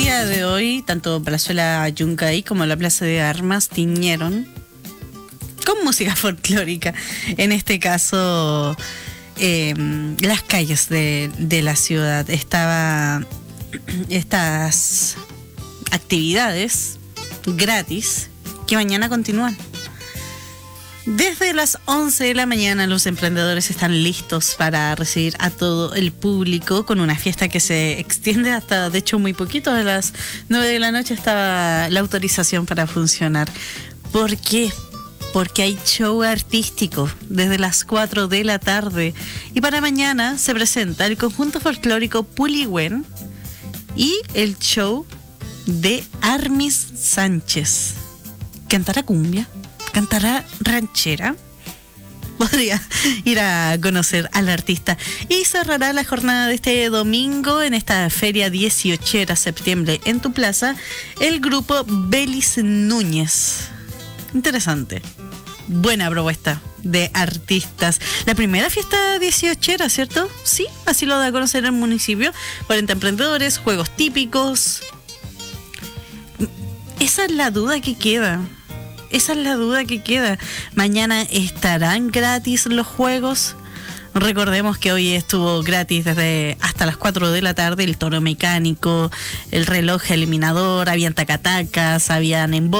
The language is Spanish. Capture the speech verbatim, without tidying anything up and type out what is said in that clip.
día de hoy, tanto Plazuela Yungay como la Plaza de Armas tiñeron con música folclórica. En este caso, eh, las calles de, de la ciudad. Estaba estas actividades gratis que mañana continúan. Desde las once de la mañana los emprendedores están listos para recibir a todo el público con una fiesta que se extiende hasta, de hecho, muy poquito. A las nueve de la noche estaba la autorización para funcionar. ¿Por qué? Porque hay show artístico desde las cuatro de la tarde. Y para mañana se presenta el conjunto folclórico Puligüen y el show de Armis Sánchez. ¿Cantará cumbia? ¿Cantará ranchera? Podría ir a conocer al artista. Y cerrará la jornada de este domingo en esta feria dieciochera septiembre en tu plaza el grupo Belis Núñez. Interesante. Buena propuesta de artistas. La primera fiesta dieciochera, ¿cierto? Sí, así lo da a conocer el municipio. cuarenta emprendedores, juegos típicos. Esa es la duda que queda. Esa es la duda que queda. Mañana estarán gratis los juegos. Recordemos que hoy estuvo gratis desde hasta las cuatro de la tarde el toro mecánico, el reloj eliminador, habían tacatacas, habían